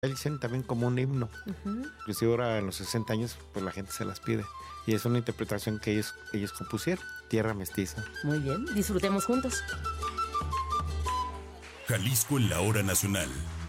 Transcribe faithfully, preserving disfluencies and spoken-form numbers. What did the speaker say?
dicen también como un himno. Uh-huh. Inclusive ahora en los sesenta años, pues la gente se las pide. Y es una interpretación que ellos, ellos compusieron, Tierra Mestiza. Muy bien, disfrutemos juntos. Jalisco en la hora nacional.